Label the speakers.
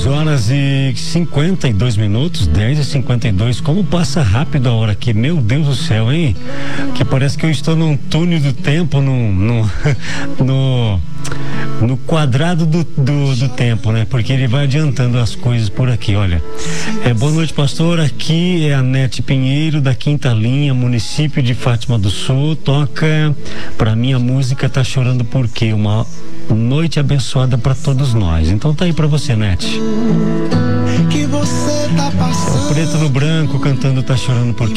Speaker 1: 10h52, 10h52. Como passa rápido a hora aqui, meu Deus do céu, hein? Que parece que eu estou num túnel do tempo, no quadrado do tempo, né? Porque ele vai adiantando as coisas por aqui, olha. Boa noite, pastor. Aqui é a Nete Pinheiro, da Quinta Linha, município de Fátima do Sul. Toca pra mim a música Tá Chorando Por Quê? Uma noite abençoada pra todos nós. Então tá aí pra você, Nete.
Speaker 2: Que você tá passando.
Speaker 1: O preto no branco cantando Tá Chorando Por Quê?